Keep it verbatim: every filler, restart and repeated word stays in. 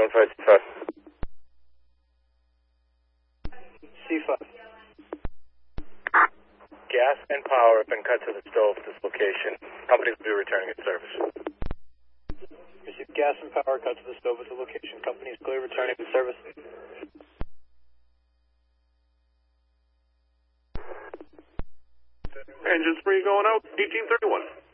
one five two five. C five. Gas and power have been cut to the stove at this location. Company will be returning its service. Received gas and power cut to the stove at the location. Company is clear, returning to service. Engine three going out, eighteen thirty-one.